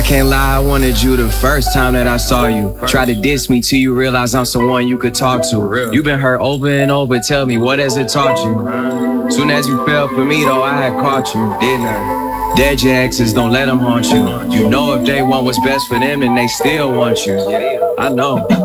can't lie, I wanted you the first time that I saw you. Try to diss me till you realize I'm someone you could talk to. You been hurt over and over, tell me what has it taught you? Soon as you fell for me though, I had caught you, didn't I? Dead your exes, don't let them haunt you. You know if they want what's best for them, then they still want you. I know.